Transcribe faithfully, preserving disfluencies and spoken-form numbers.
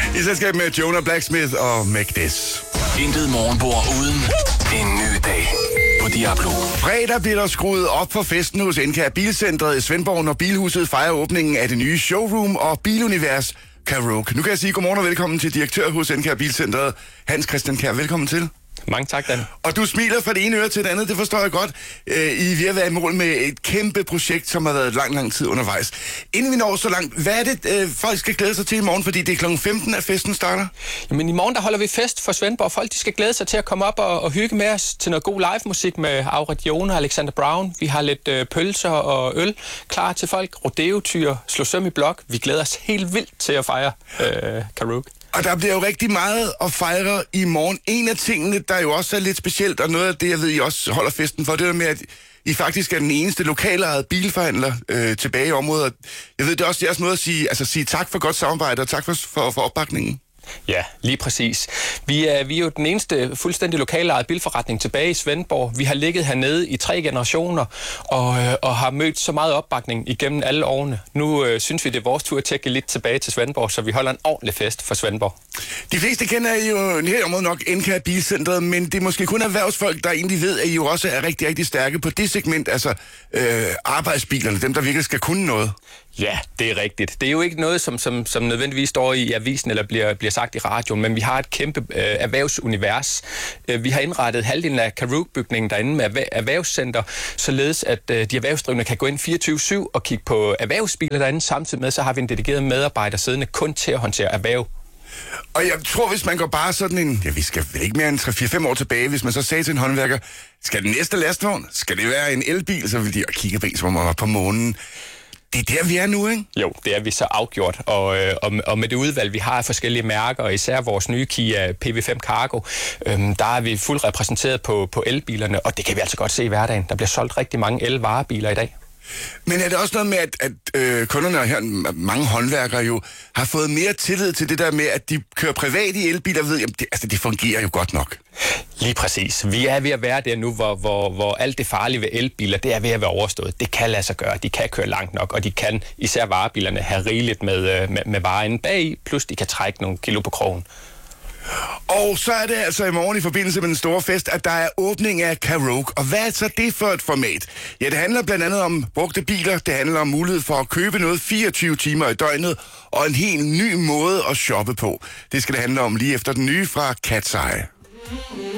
I selskab med Jonah Blacksmith og Make This. Intet morgenbord uden en ny dag på Diablo. Fredag bliver der skruet op for festen hos N K Bilcentret i Svendborg, når Bilhuset fejrer åbningen af det nye showroom og bilunivers Karaoke. Nu kan jeg sige godmorgen og velkommen til direktør hos N K Bilcentret, Hans Christian Kjær. Velkommen til. Mange tak, Dan. Og du smiler fra det ene øre til det andet, det forstår jeg godt. I er ved at være i mål med et kæmpe projekt, som har været lang, lang tid undervejs. Inden vi når så langt, hvad er det, folk skal glæde sig til i morgen? Fordi det er klokken femten, at festen starter. Jamen i morgen, der holder vi fest for Svendborg. Folk de skal glæde sig til at komme op og, og hygge med os til noget god live-musik med Auret Jone og Alexander Brown. Vi har lidt øh, pølser og øl klar til folk. Rodeo-tyre, slå søm i blok. Vi glæder os helt vildt til at fejre øh, karaoke. Og der bliver jo rigtig meget at fejre i morgen. En af tingene, der jo også er lidt specielt, og noget af det, jeg ved, I også holder festen for, det er med, at I faktisk er den eneste lokalejede bilforhandler øh, tilbage i området. Jeg ved, det er også jeres måde at sige, altså, sige tak for godt samarbejde, og tak for, for, for opbakningen. Ja, lige præcis. Vi er, vi er jo den eneste fuldstændig lokalejede bilforretning tilbage i Svendborg. Vi har ligget hernede i tre generationer og, øh, og har mødt så meget opbakning igennem alle årene. Nu øh, synes vi, det er vores tur til at give lidt tilbage til Svendborg, så vi holder en ordentlig fest for Svendborg. De fleste kender jo her område nok N K Bilcentret, men det er måske kun erhvervsfolk, der egentlig ved, at I jo også er rigtig, rigtig stærke på det segment, altså øh, arbejdsbilerne, dem der virkelig skal kunne noget. Ja, det er rigtigt. Det er jo ikke noget, som, som, som nødvendigvis står i avisen eller bliver, bliver sagt i radioen, men vi har et kæmpe øh, erhvervsunivers. Øh, vi har indrettet halvdelen af Karaoke-bygningen derinde med erhver- erhvervscenter, således at øh, de erhvervsdrivende kan gå ind fireogtyve syv og kigge på erhvervsbiler derinde. Samtidig med, så har vi en dedikeret medarbejder siddende kun til at håndtere erhverv. Og jeg tror, hvis man går bare sådan en, ja, vi skal vel ikke mere end tre fire fem år tilbage, hvis man så sagde til en håndværker, skal den næste lastvogn, skal det være en elbil, så vil de kigge på en, som man var på månen. Det er der, vi er nu, ikke? Jo, det er vi så afgjort, og, øh, og, og med det udvalg, vi har af forskellige mærker, og især vores nye Kia P V fem Cargo, øhm, der er vi fuldt repræsenteret på, på elbilerne, og det kan vi altså godt se i hverdagen. Der bliver solgt rigtig mange elvarebiler i dag. Men er det også noget med, at, at øh, kunderne her, mange håndværkere jo, har fået mere tillid til det der med, at de kører privat i elbiler, ved, jamen det, altså det fungerer jo godt nok? Lige præcis. Vi er ved at være der nu, hvor, hvor, hvor alt det farlige ved elbiler, det er ved at være overstået. Det kan lade sig gøre. De kan køre langt nok, og de kan, især varebilerne, have rigeligt med, med, med varer inde bag, plus de kan trække nogle kilo på krogen. Og så er det altså i morgen i forbindelse med den store fest, at der er åbning af Karaoke. Og hvad er så det for et format? Ja, det handler blandt andet om brugte biler, det handler om mulighed for at købe noget fireogtyve timer i døgnet, og en helt ny måde at shoppe på. Det skal det handle om lige efter den nye fra Cat's Eye.